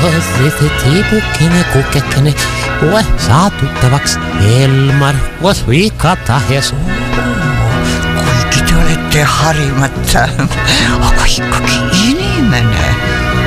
Tiipukkini, kukkekini, saa tuttavaks Elmar, Vika Tahesu. Kuigi te olete harimata, aga ikkagi inimene.